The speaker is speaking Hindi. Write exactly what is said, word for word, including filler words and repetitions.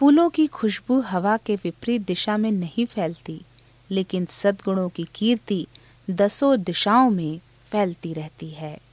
फूलों की खुशबू हवा के विपरीत दिशा में नहीं फैलती, लेकिन सद्गुणों की कीर्ति दसों दिशाओं में फैलती रहती है।